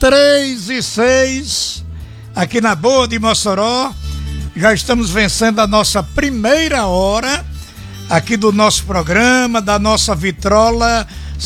3:06, aqui na Boa de Mossoró. Já estamos vencendo a nossa primeira hora aqui do nosso programa, da nossa Vitrola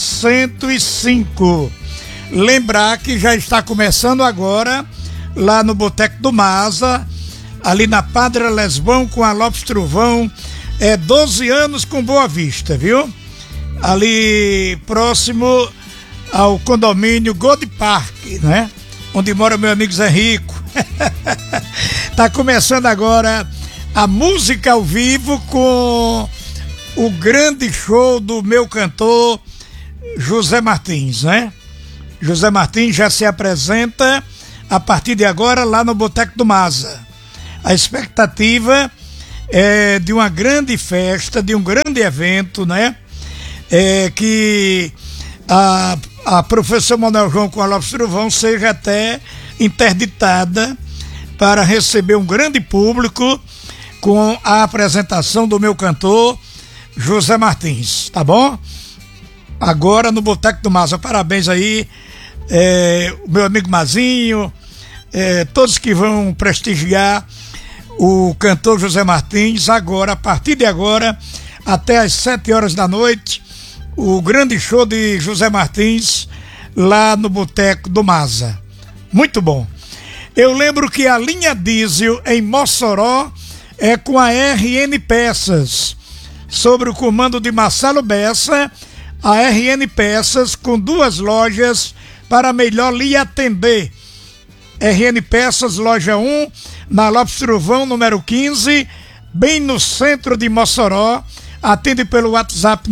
105. Lembrar que já está começando agora lá no Boteco do Maza, ali na Padre Lesbão com a Lopes Truvão, 12 anos com Boa Vista, viu? Ali próximo ao condomínio Gold Park, né? Onde mora meu amigo Zé Rico. Tá começando agora a música ao vivo com o grande show do meu cantor José Martins, né? José Martins já se apresenta a partir de agora lá no Boteco do Maza. A expectativa é de uma grande festa, de um grande evento, né? Que a professora Manuel João com a Lopes Truvão seja até interditada para receber um grande público com a apresentação do meu cantor José Martins, tá bom? Agora no Boteco do Maza, parabéns aí, o meu amigo Mazinho, todos que vão prestigiar o cantor José Martins, agora, a partir de agora, até às 7 horas da noite, o grande show de José Martins lá no Boteco do Maza. Muito bom. Eu lembro que a linha diesel em Mossoró é com a RN Peças, sobre o comando de Marcelo Bessa. A RN Peças com 2 lojas para melhor lhe atender. RN Peças, loja 1, na Lopes Truvão, número 15, bem no centro de Mossoró. Atende pelo WhatsApp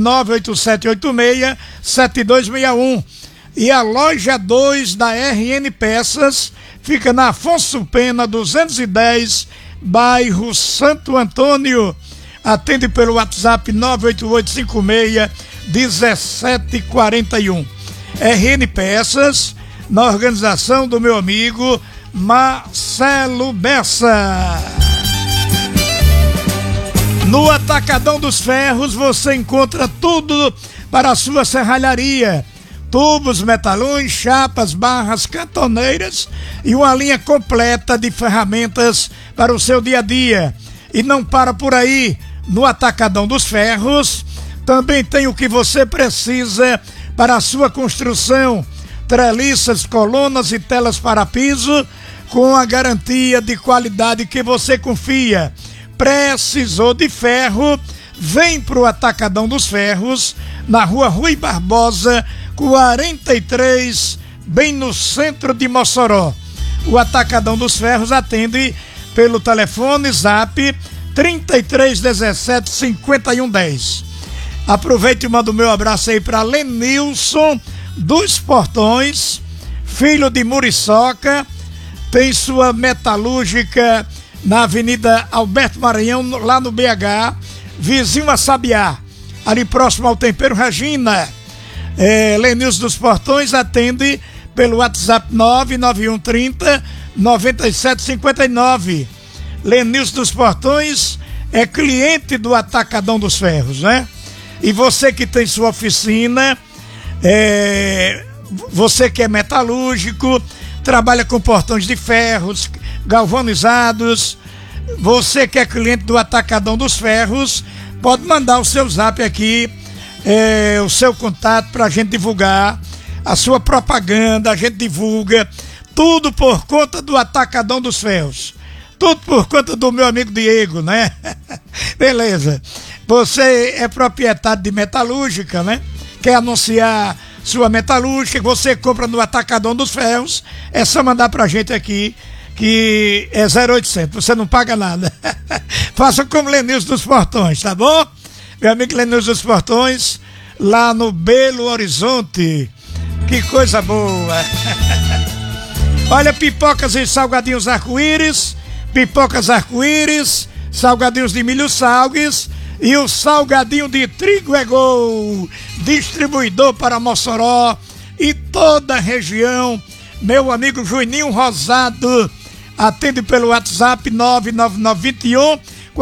98786-7261. E a loja 2 da RN Peças fica na Afonso Pena 210, bairro Santo Antônio. Atende pelo WhatsApp 98856-1741. RN Peças, na organização do meu amigo Marcelo Bessa. No Atacadão dos Ferros você encontra tudo para a sua serralharia: tubos, metalões, chapas, barras, cantoneiras e uma linha completa de ferramentas para o seu dia a dia. E não para por aí. No Atacadão dos Ferros também tem o que você precisa para a sua construção: treliças, colunas e telas para piso com a garantia de qualidade que você confia. Precisou de ferro? Vem pro Atacadão dos Ferros, na rua Rui Barbosa 43, bem no centro de Mossoró. O Atacadão dos Ferros atende pelo telefone Zap 3317-5110. Aproveite e manda o meu abraço aí para Lenilson dos Portões, filho de Muriçoca. Tem sua metalúrgica na Avenida Alberto Maranhão, lá no BH, vizinho a Sabiá, ali próximo ao Tempero Regina. Lenilson dos Portões atende pelo WhatsApp 99130-9759. Lenilson dos Portões é cliente do Atacadão dos Ferros, né? E você que tem sua oficina, você que é metalúrgico, trabalha com portões de ferros, galvanizados, você que é cliente do Atacadão dos Ferros, pode mandar o seu zap aqui, o seu contato para a gente divulgar a sua propaganda. A gente divulga tudo por conta do Atacadão dos Ferros, tudo por conta do meu amigo Diego, né? Beleza. Você é proprietário de metalúrgica, né? Quer anunciar sua metalúrgica, você compra no Atacadão dos Ferros, é só mandar pra gente aqui, que é 0800, você não paga nada. Faça como Lenilson dos Portões, tá bom? Meu amigo Lenilson dos Portões, lá no Belo Horizonte. Que coisa boa. Olha, pipocas e salgadinhos arco-íris, pipocas arco-íris, salgadinhos de milho salgues e o salgadinho de trigo é gol. Distribuidor para Mossoró e toda a região. Meu amigo Juninho Rosado atende pelo WhatsApp 99921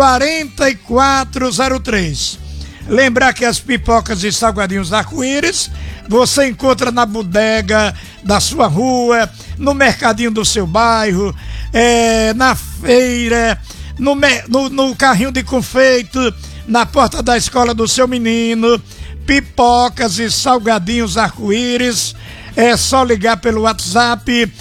4403. Lembrar que as pipocas e salgadinhos arco-íris você encontra na bodega da sua rua, no mercadinho do seu bairro, na feira, no carrinho de confeito, na porta da escola do seu menino, pipocas e salgadinhos arco-íris. É só ligar pelo WhatsApp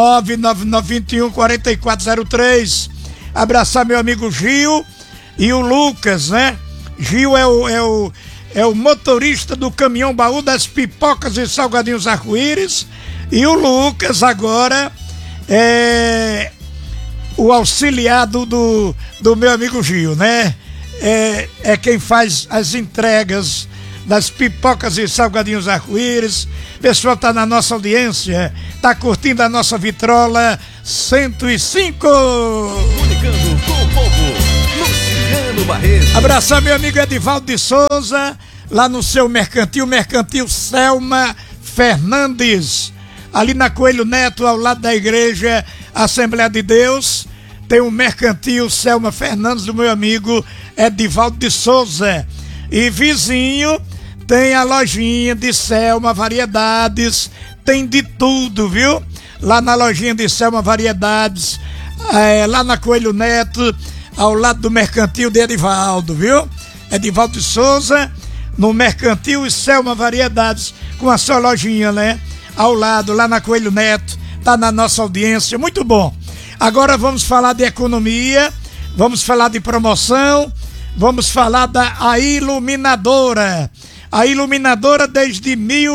99921-4403. Abraçar meu amigo Gil e o Lucas, né? Gil é o motorista do caminhão baú das pipocas e salgadinhos arco-íris, e o Lucas agora é o auxiliado do meu amigo Gil, né? É quem faz as entregas das pipocas e salgadinhos arco-íris. O pessoal tá na nossa audiência, tá curtindo a nossa Vitrola 105. Comunicando com o povo, Luciano Barreto. Abraçar meu amigo Edivaldo de Souza, lá no seu mercantil Selma Fernandes, ali na Coelho Neto, ao lado da igreja Assembleia de Deus. Tem o mercantil Selma Fernandes do meu amigo Edivaldo de Souza. E vizinho tem a lojinha de Selma Variedades, tem de tudo, viu? Lá na lojinha de Selma Variedades, lá na Coelho Neto, ao lado do mercantil de Edivaldo, viu? Edivaldo de Souza, no mercantil e Selma Variedades, com a sua lojinha, né? Ao lado, lá na Coelho Neto, tá na nossa audiência, muito bom. Agora vamos falar de economia, vamos falar de promoção, vamos falar da Iluminadora. A Iluminadora desde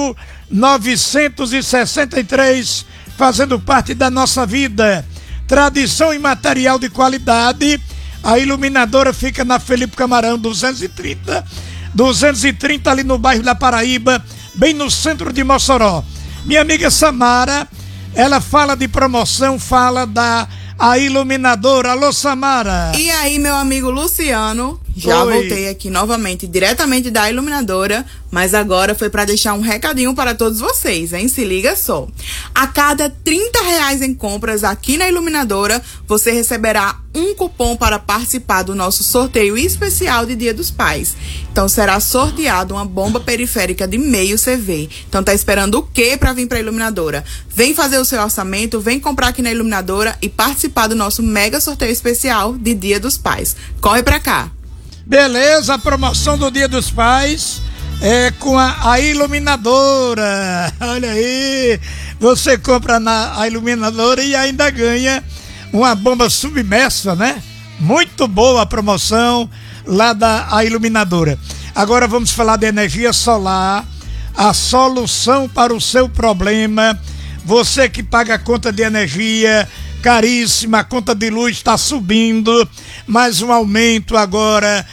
1963, fazendo parte da nossa vida. Tradição e material de qualidade. A Iluminadora fica na Felipe Camarão 230 ali no bairro da Paraíba, bem no centro de Mossoró. Minha amiga Samara, ela fala de promoção, fala da Iluminadora. Alô, Samara. E aí, meu amigo Luciano, já voltei aqui novamente, diretamente da Iluminadora, mas agora foi para deixar um recadinho para todos vocês, hein? Se liga só. A cada R$30 em compras aqui na Iluminadora, você receberá um cupom para participar do nosso sorteio especial de Dia dos Pais. Então será sorteado uma bomba periférica de meio CV. Então tá esperando o quê para vir para a Iluminadora? Vem fazer o seu orçamento, vem comprar aqui na Iluminadora e participar do nosso mega sorteio especial de Dia dos Pais. Corre pra cá. Beleza, a promoção do Dia dos Pais é com a Iluminadora. Olha aí, você compra a Iluminadora e ainda ganha uma bomba submersa, né? Muito boa a promoção lá da Iluminadora. Agora vamos falar de energia solar, a solução para o seu problema. Você que paga a conta de energia caríssima, a conta de luz está subindo, mais um aumento agora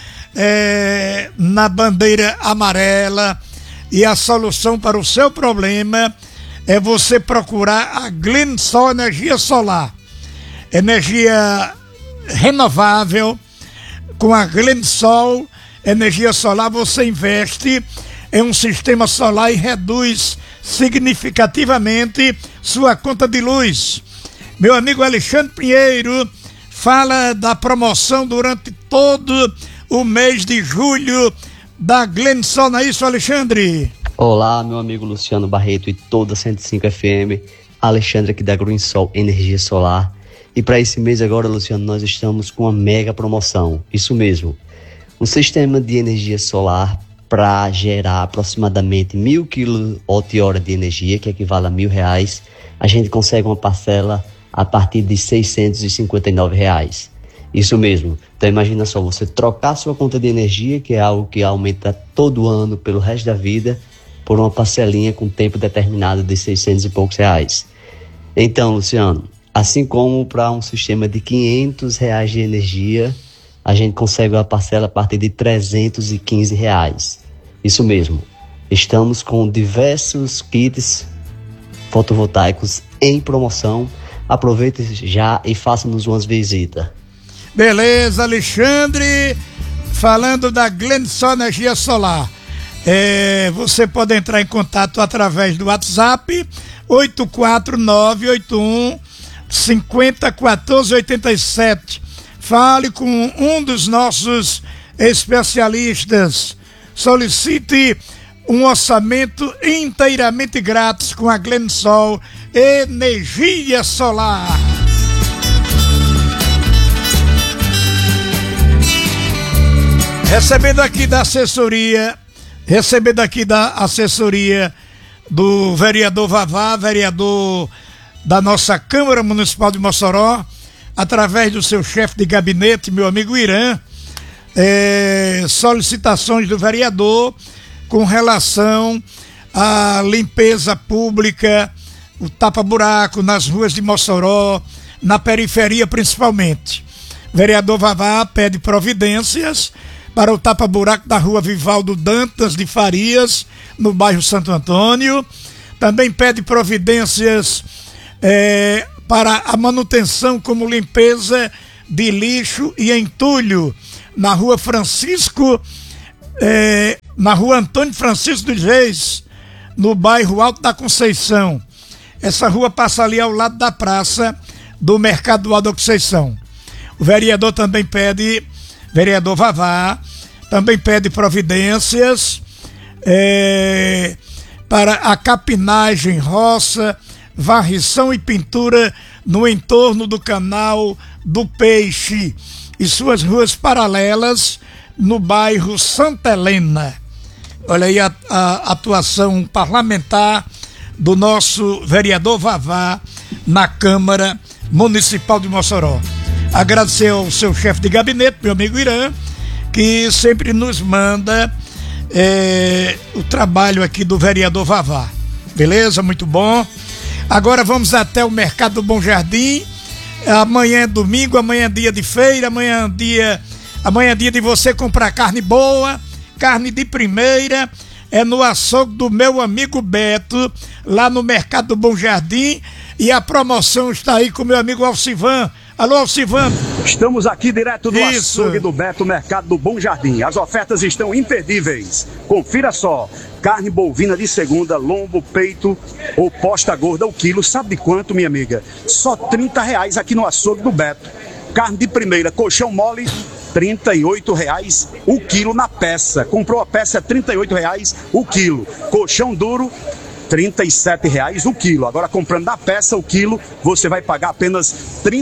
na bandeira amarela, e a solução para o seu problema é você procurar a Glensol Energia Solar. Energia renovável. Com a Glensol Energia Solar você investe em um sistema solar e reduz significativamente sua conta de luz. Meu amigo Alexandre Pinheiro fala da promoção durante todo o mês de julho da Glensol, não é isso, Alexandre? Olá, meu amigo Luciano Barreto e toda 105 FM, Alexandre aqui da Glensol Energia Solar. E para esse mês agora, Luciano, nós estamos com uma mega promoção, isso mesmo. Um sistema de energia solar para gerar aproximadamente 1.000 kWh de energia, que equivale a R$1.000, a gente consegue uma parcela a partir de R$659. Isso mesmo. Então imagina só, você trocar sua conta de energia, que é algo que aumenta todo ano pelo resto da vida, por uma parcelinha com tempo determinado de 600 e poucos reais. Então, Luciano, assim como para um sistema de R$500 de energia, a gente consegue uma parcela a partir de R$315. Isso mesmo. Estamos com diversos kits fotovoltaicos em promoção. Aproveite já e faça-nos umas visitas. Beleza, Alexandre. Falando da Glensol Energia Solar. Você pode entrar em contato através do WhatsApp 84981 501487. Fale com um dos nossos especialistas. Solicite um orçamento inteiramente grátis com a Glensol energia solar. Recebendo aqui da assessoria do vereador Vavá, vereador da nossa Câmara Municipal de Mossoró, através do seu chefe de gabinete, meu amigo Irã, solicitações do vereador com relação à limpeza pública, o tapa-buraco nas ruas de Mossoró, na periferia principalmente. O vereador Vavá pede providências para o tapa-buraco da rua Vivaldo Dantas de Farias, no bairro Santo Antônio. Também pede providências para a manutenção como limpeza de lixo e entulho na rua na rua Antônio Francisco dos Reis, no bairro Alto da Conceição. Essa rua passa ali ao lado da praça do Mercado do Alto da Conceição. O vereador também pede, vereador Vavá, também pede providências para a capinagem, roça, varrição e pintura no entorno do Canal do Peixe e suas ruas paralelas no bairro Santa Helena. Olha aí a atuação parlamentar do nosso vereador Vavá na Câmara Municipal de Mossoró. Agradecer ao seu chefe de gabinete, meu amigo Irã, que sempre nos manda o trabalho aqui do vereador Vavá. Beleza? Muito bom. Agora vamos até o Mercado do Bom Jardim. Amanhã é domingo, amanhã é dia de feira, amanhã é dia de você comprar carne boa, carne de primeira. É no açougue do meu amigo Beto, lá no Mercado do Bom Jardim. E a promoção está aí com o meu amigo Alcivan. Alô, Alcivan. Estamos aqui direto do açougue do Beto, Mercado do Bom Jardim. As ofertas estão imperdíveis. Confira só. Carne bovina de segunda, lombo, peito ou posta gorda o quilo. Sabe de quanto, minha amiga? Só R$30 aqui no açougue do Beto. Carne de primeira, colchão mole, R$38 o quilo na peça. Comprou a peça, é R$38 o quilo. Colchão duro, R$37 o quilo. Agora, comprando da peça o quilo, você vai pagar apenas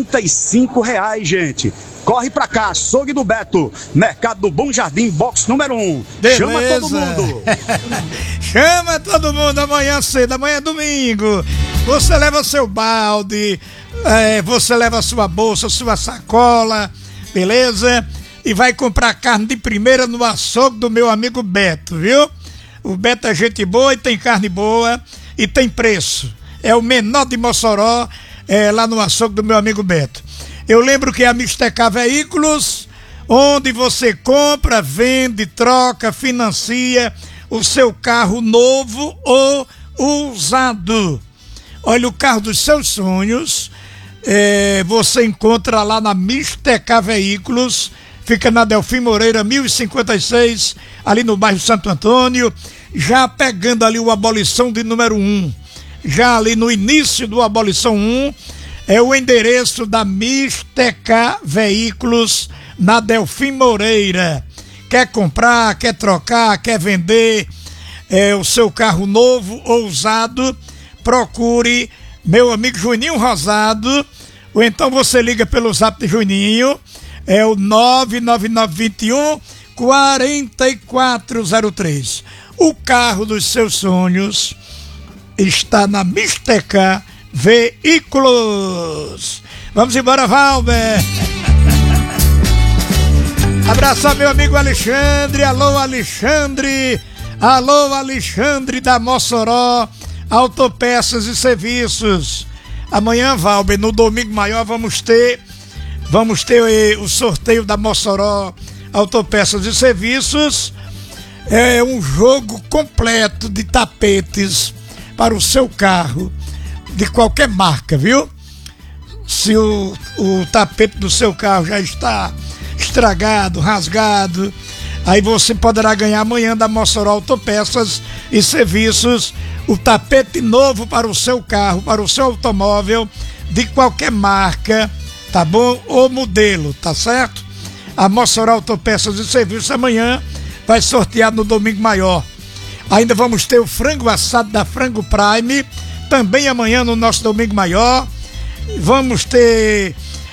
R$35, gente. Corre pra cá, açougue do Beto, Mercado do Bom Jardim, box número 1. Beleza. Chama todo mundo. Chama todo mundo amanhã cedo, amanhã é domingo. Você leva seu balde, você leva sua bolsa, sua sacola, beleza? E vai comprar carne de primeira no açougue do meu amigo Beto, viu? O Beto é gente boa e tem carne boa e tem preço. É o menor de Mossoró, lá no açougue do meu amigo Beto. Eu lembro que a Mistecar Veículos, onde você compra, vende, troca, financia o seu carro novo ou usado. Olha, o carro dos seus sonhos, você encontra lá na Mistecar Veículos. Fica na Delfim Moreira, 1056, ali no bairro Santo Antônio, já pegando ali o Abolição de número 1. Já ali no início do Abolição 1, é o endereço da Mistecar Veículos, na Delfim Moreira. Quer comprar, quer trocar, quer vender o seu carro novo ou usado, procure meu amigo Juninho Rosado, ou então você liga pelo zap de Juninho, é o 99921-4403. O carro dos seus sonhos está na Mistecar Veículos. Vamos embora, Valber. Abraçar meu amigo Alexandre. Alô, Alexandre. Alô, Alexandre da Mossoró Autopeças e Serviços. Amanhã, Valber, no Domingo Maior, vamos ter o sorteio da Mossoró Autopeças e Serviços. É um jogo completo de tapetes para o seu carro, de qualquer marca, viu? Se o tapete do seu carro já está estragado, rasgado, aí você poderá ganhar amanhã da Mossoró Autopeças e Serviços o tapete novo para o seu carro, para o seu automóvel, de qualquer marca, tá bom? Ou modelo, tá certo? A Mossoró Autopeças e Serviços amanhã vai sortear no Domingo Maior. Ainda vamos ter o frango assado da Frango Prime, também amanhã no nosso Domingo Maior. Vamos ter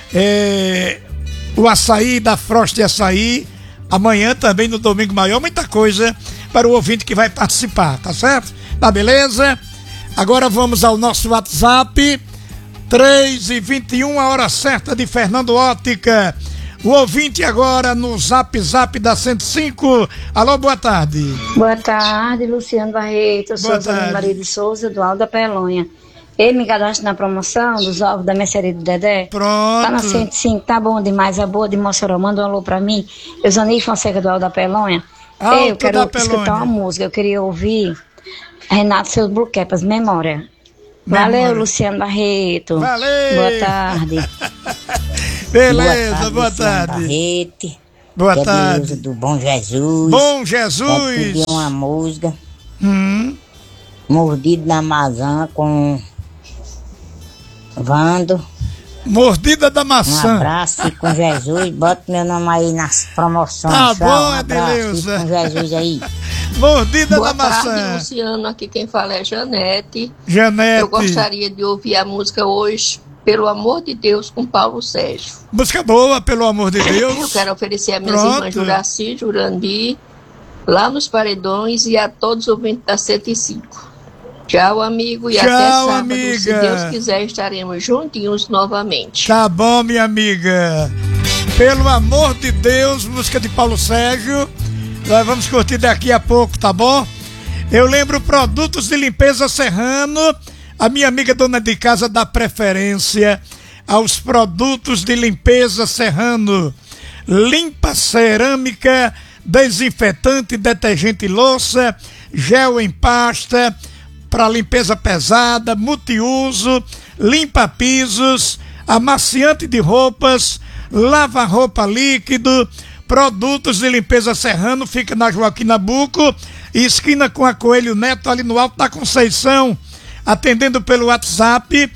o açaí da Frost de Açaí. Amanhã também no Domingo Maior. Muita coisa para o ouvinte que vai participar, tá certo? Tá beleza? Agora vamos ao nosso WhatsApp. 3h21, a hora certa de Fernando Ótica. O ouvinte agora no Zap da 105. Alô, boa tarde. Boa tarde, Luciano Barreto. Eu sou a Maria de Souza, do Alto da Pelonha. Ele me cadastra na promoção dos ovos da mercearia do Dedé. Pronto. Tá na 105, tá bom demais. A boa de Mossoró, manda um alô pra mim. Eu Zani Fonseca, do Alto da Pelonha. Eu quero escutar uma música. Eu queria ouvir Renato Seus Bluecapas, Memória. Valeu, Luciano Barreto. Valeu. Boa tarde. Beleza, boa tarde. Barreto. Boa tarde. Do Bom Jesus. Bom Jesus. Pedi uma música. Mordido na Maçã com Vando. Mordida da Maçã. Um abraço, fique com Jesus. Bota meu nome aí nas promoções. Tá bom, Adeleuza. Com Jesus aí. Mordida Boa da Maçã. tarde, Luciano. Aqui quem fala é Janete. Janete. Eu gostaria de ouvir a música hoje, Pelo Amor de Deus, com Paulo Sérgio. Música boa, pelo amor de Deus. Eu quero oferecer a minhas irmãs Juraci, Jurandir, lá nos Paredões, e a todos os ouvintes da 105. Tchau, amigo, e até sábado. Amiga. Se Deus quiser, estaremos juntinhos novamente. Tá bom, minha amiga. Pelo amor de Deus, música de Paulo Sérgio. Nós vamos curtir daqui a pouco, tá bom? Eu lembro Produtos de Limpeza Serrano. A minha amiga dona de casa dá preferência aos produtos de limpeza Serrano. Limpa cerâmica, desinfetante, detergente louça, gel em pasta para limpeza pesada, multiuso, limpa pisos, amaciante de roupas, lava-roupa líquido. Produtos de Limpeza Serrano, fica na Joaquim Nabuco, esquina com a Coelho Neto, ali no Alto da Conceição. Atendendo pelo WhatsApp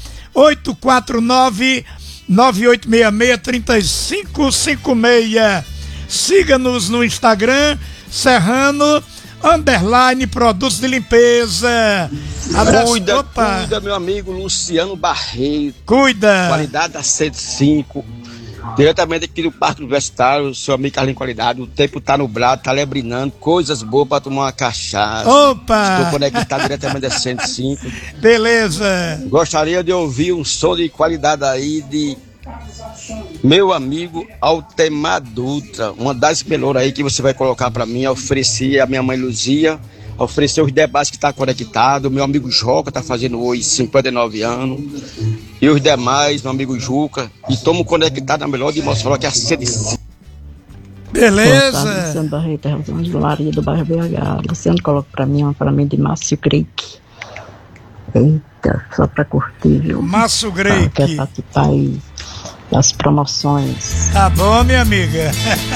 849-9866-3556. Siga-nos no Instagram, Serrano _produtos de limpeza. Abraço. Cuida, meu amigo Luciano Barreto. Cuida. Qualidade da 105. Diretamente aqui do Parque Universitário, seu amigo Carlinhos Qualidade. O tempo tá nublado, tá lebrinando, coisas boas pra tomar uma cachaça. Opa! Estou conectado diretamente da 105. Beleza. Gostaria de ouvir um som de qualidade aí de meu amigo Altemar Dutra. Uma das pelouras aí que você vai colocar pra mim. Eu ofereci a minha mãe Luzia, ofereci os debates que tá conectado. Meu amigo Joca tá fazendo hoje 59 anos. E os demais, meu amigo Juca. E estamos conectados na melhor de Mossoró, que é a 105. Beleza. Boa tarde, Luciano Barreto, Angelaria do bairro BH. Luciano, coloca pra mim uma para mim de Márcio Greik. Eita, só pra curtir, viu? Márcio Greik. Quer participar aí das promoções. Tá bom, minha amiga.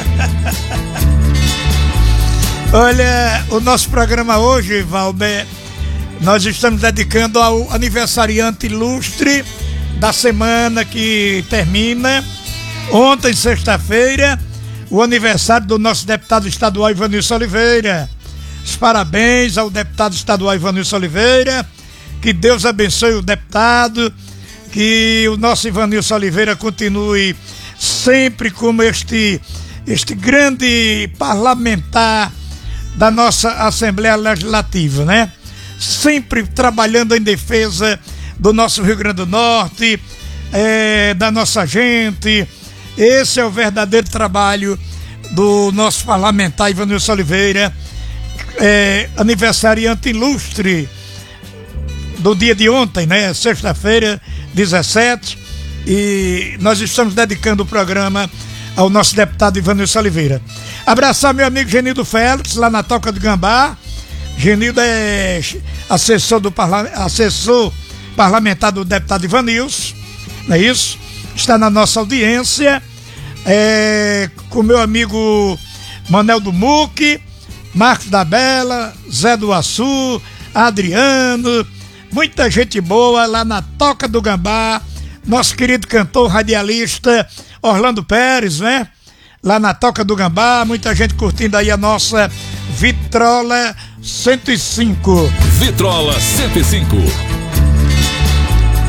Olha, o nosso programa hoje, Valber, nós estamos dedicando ao aniversariante ilustre da semana que termina. Ontem, sexta-feira, o aniversário do nosso deputado estadual Ivanilson Oliveira. Os parabéns ao deputado estadual Ivanilson Oliveira. Que Deus abençoe o deputado. Que o nosso Ivanilson Oliveira continue sempre como este grande parlamentar da nossa Assembleia Legislativa, né? Sempre trabalhando em defesa do nosso Rio Grande do Norte, da nossa gente. Esse é o verdadeiro trabalho do nosso parlamentar Ivanilson Oliveira, aniversariante ilustre do dia de ontem, né? Sexta-feira, 17, e nós estamos dedicando o programa ao nosso deputado Ivanilson Oliveira. Abraçar meu amigo Genildo Félix, lá na Toca do Gambá. Genildo é assessor parlamentar do deputado Ivanilson, não é isso? Está na nossa audiência, com meu amigo Manel do Muque, Marcos da Bela, Zé do Açu, Adriano, muita gente boa lá na Toca do Gambá. Nosso querido cantor radialista Orlando Pérez, né? Lá na Toca do Gambá, muita gente curtindo aí a nossa Vitrola 105. Vitrola 105.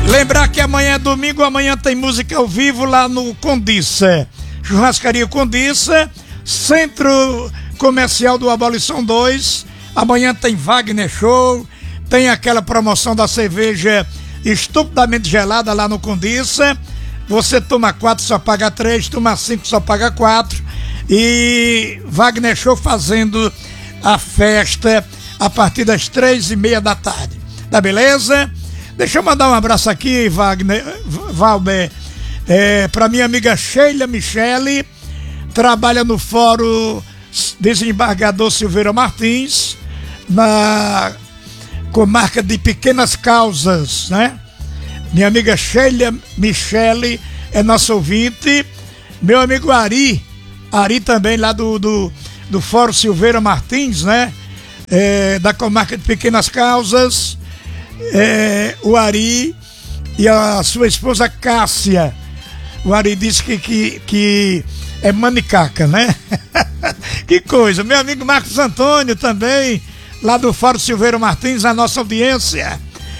Lembrar que amanhã é domingo, amanhã tem música ao vivo lá no Condiça. Churrascaria Condiça, Centro Comercial do Abolição 2. Amanhã tem Wagner Show, tem aquela promoção da cerveja estupidamente gelada lá no Condiça. Você toma 4, só paga 3, toma 5, só paga 4. E Wagner Show fazendo a festa a partir das 3:30 da tarde. Tá beleza? Deixa eu mandar um abraço aqui, Valber, pra minha amiga Sheila Michele, trabalha no Fórum Desembargador Silveira Martins, na comarca de Pequenas Causas, né? Minha amiga Sheila Michele é nosso ouvinte. Meu amigo Ari também lá do Fórum Silveira Martins, né? Da comarca de Pequenas Causas. O Ari e a sua esposa Cássia. O Ari disse que é manicaca, né? Que coisa. Meu amigo Marcos Antônio também, lá do Fórum Silveira Martins, a nossa audiência.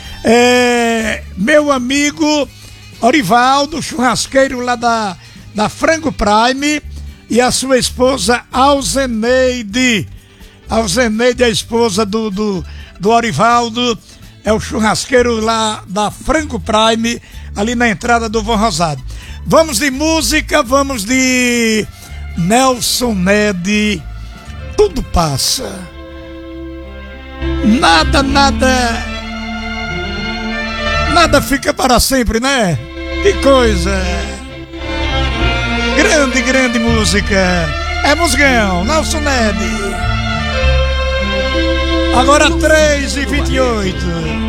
Meu amigo Orivaldo, churrasqueiro lá da Frango Prime, e a sua esposa Alzeneide. Alzeneide, a esposa do Orivaldo, é o churrasqueiro lá da Franco Prime, ali na entrada do Von Rosado. Vamos de música, vamos de Nelson Ned. Tudo passa. Nada fica para sempre, né? Que coisa. Grande música. É musgão, Nelson Ned. Agora 3:28.